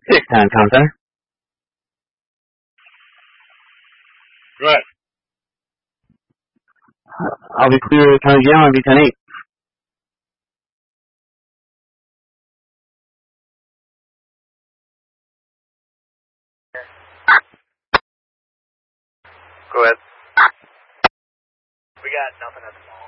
6-10, Comm Center. Go ahead. I'll be clear County Jail on B-10-8. Go ahead. We got nothing at the mall.